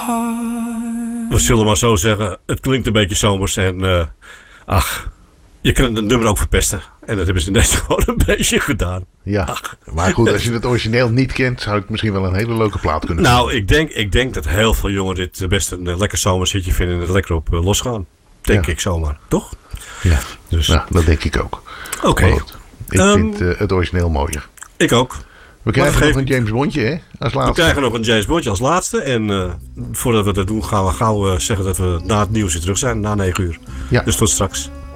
We zullen maar zo zeggen, het klinkt een beetje zomers en je kunt het nummer ook verpesten. En dat hebben ze net gewoon een beetje gedaan. Ja, maar goed, als je het origineel niet kent, zou het misschien wel een hele leuke plaat kunnen zijn. Nou, ik denk dat heel veel jongeren dit best een lekker zomershitje vinden en er lekker op losgaan. Denk ik zomaar, toch? Ja, dus. Nou, dat denk ik ook. Oké. Ik vind het origineel mooier. Ik ook. We krijgen nog een James Bondje, hè? Als laatste. We krijgen nog een James Bondje als laatste. En voordat we dat doen, gaan we gauw zeggen dat we na het nieuws weer terug zijn. Na 9 uur. Ja. Dus tot straks.